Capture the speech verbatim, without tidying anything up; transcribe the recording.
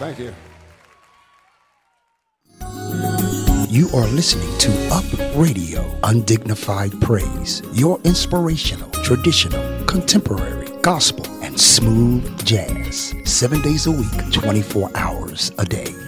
Thank you. You are listening to Up Radio, Undignified Praise, your inspirational, traditional, contemporary, gospel, and smooth jazz. Seven days a week, twenty-four hours a day.